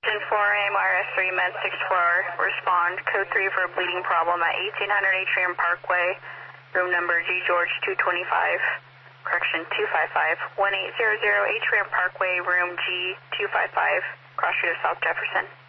10-4, AMRS 3, Med 64, respond. Code 3 for a bleeding problem at 1800 Atrium Parkway, room number G George 225, correction 255, 1800 Atrium Parkway, room G 255, cross street of South Jefferson.